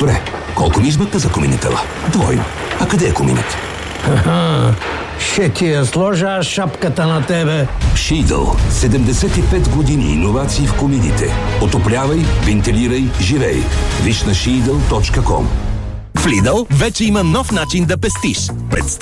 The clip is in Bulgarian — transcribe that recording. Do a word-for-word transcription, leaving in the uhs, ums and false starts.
Директоре, колко ми измъкна за коминитела? Двойно. А къде е коминът? Ха-ха, ще ти я сложа шапката на тебе. Шидъл. седемдесет и пет години иновации в комините. Отоплявай, вентилирай, живей. Виж на шидъл точка ком. В Lidl вече има нов начин да пестиш. Представи